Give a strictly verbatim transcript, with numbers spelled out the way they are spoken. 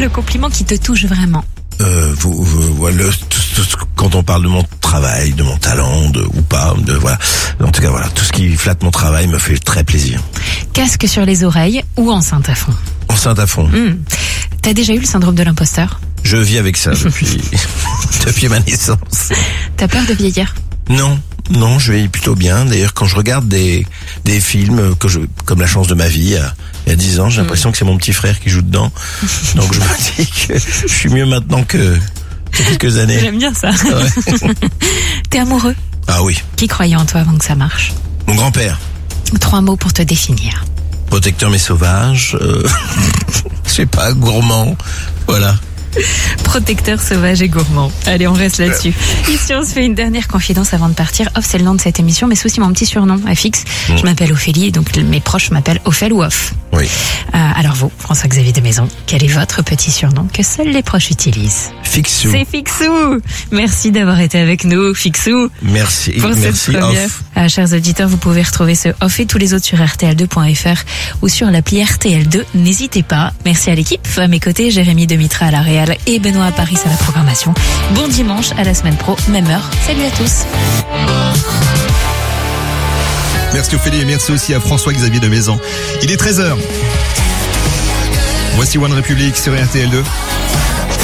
Le compliment qui te touche vraiment. Euh, vous, vous, voilà, tout, tout, quand on parle de mon travail, de mon talent, de ou pas, de voilà. En tout cas, voilà, tout ce qui flatte mon travail me fait très plaisir. Casque sur les oreilles ou enceinte à fond? Enceinte à fond. Mmh. T'as déjà eu le syndrome de l'imposteur? Je vis avec ça depuis depuis ma naissance. T'as peur de vieillir? Non, non, je vais plutôt bien. D'ailleurs, quand je regarde des des films que je, comme La chance de ma vie, il y a dix ans, j'ai l'impression mmh. que c'est mon petit frère qui joue dedans. Donc je me dis que je suis mieux maintenant que quelques années. J'aime bien ça. Ouais. T'es amoureux? Ah oui. Qui croyait en toi avant que ça marche? Mon grand-père. Trois mots pour te définir. Protecteur mais sauvage. Euh, je sais pas, gourmand. Voilà. Protecteur, sauvage et gourmand. Allez, on reste là-dessus. Ici, on se fait une dernière confidence avant de partir. Off, c'est le nom de cette émission, mais c'est aussi mon petit surnom, affixe. Mmh. Je m'appelle Ophélie, et donc mes proches m'appellent Ophel ou Off. Oui. Euh, alors vous, François-Xavier de Maison, quel est votre petit surnom que seuls les proches utilisent? Fixou. C'est Fixou. Merci d'avoir été avec nous, Fixou. Merci. Pour Merci, cette première. Off. Ah, chers auditeurs, vous pouvez retrouver ce Off et tous les autres sur R T L deux point F R ou sur l'appli R T L deux. N'hésitez pas. Merci à l'équipe. À mes côtés, Jérémy Demitra à la réal et Benoît à Paris à la programmation. Bon dimanche, à la semaine pro, même heure. Salut à tous. Merci Ophélie et merci aussi à François-Xavier de Maison. Il est treize heures. Voici One Republic sur R T L deux.